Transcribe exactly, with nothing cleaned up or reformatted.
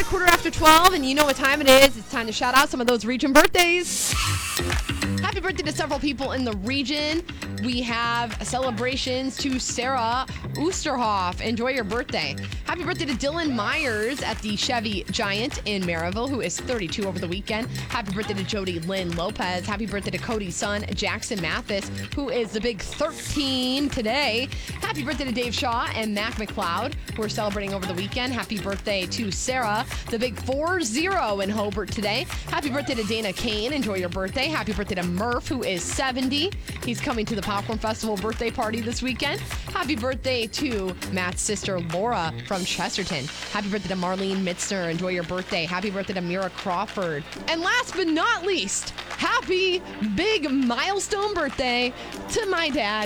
quarter after twelve, and you know what time it is. It's time to shout out some of those region birthdays. Happy birthday to several people in the region. We have celebrations to Sarah Oosterhoff. Enjoy your birthday. Happy birthday to Dylan Myers at the Chevy Giant in Maryville, who is thirty-two over the weekend. Happy birthday to Jody Lynn Lopez. Happy birthday to Cody's son, Jackson Mathis, who is the big thirteen today. Happy birthday to Dave Shaw and Mac McLeod, who are celebrating over the weekend. Happy birthday to Sarah, the big four zero in Hobart today. Happy birthday to Dana Kane. Enjoy your birthday. Happy birthday to Murph, who is seventy. He's coming to the Popcorn Festival birthday party this weekend. Happy birthday to Matt's sister, Laura, from Chesterton. Happy birthday to Marlene Mitzner. Enjoy your birthday. Happy birthday to Mira Crawford. And last but not least, happy big milestone birthday to my dad,